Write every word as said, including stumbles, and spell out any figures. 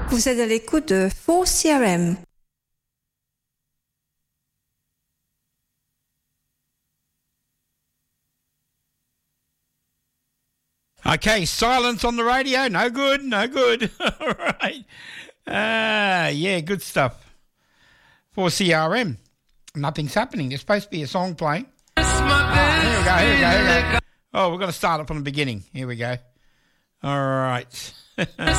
Vous êtes à l'écoute de four C R M. Okay, silence on the radio. No good, no good. All right. Ah, uh, yeah, good stuff. four C R M. Nothing's happening. There's supposed to be a song playing. Oh, here we go, here we go, here we go. Oh, we're going to start it from the beginning. Here we go. All right.